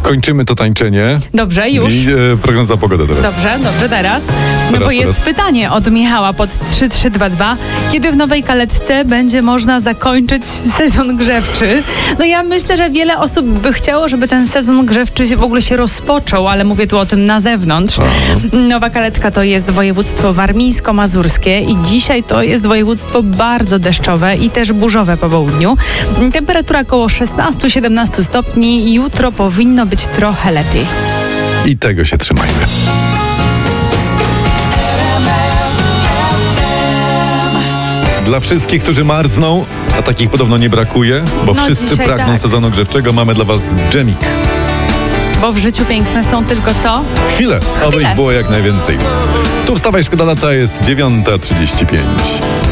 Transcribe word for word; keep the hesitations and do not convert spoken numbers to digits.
kończymy to tańczenie. Dobrze, już. I e, prognoza pogody teraz. Dobrze, dobrze, teraz. No Teraz, bo jest teraz. pytanie od Michała pod trzy trzy dwa dwa. Kiedy w Nowej Kaletce będzie można zakończyć sezon grzewczy? No ja myślę, że wiele osób by chciało, żeby ten sezon grzewczy się w ogóle się rozpoczął, ale mówię tu o tym na zewnątrz. Aha. Nowa Kaletka to jest województwo warmińsko-mazurskie i dzisiaj to jest województwo bardzo deszczowe i też burzowe po południu. Temperatura około szesnaście do siedemnastu stopni. Jutro powinno być trochę lepiej. I tego się trzymajmy. Dla wszystkich, którzy marzną, a takich podobno nie brakuje, bo No, wszyscy dzisiaj pragną tak. sezonu grzewczego, mamy dla was dżemik. Bo w życiu piękne są tylko co? Chwilę, aby Chwilę. ich było jak najwięcej. Tu wstawaj, szkoda lata, jest dziewiąta trzydzieści pięć.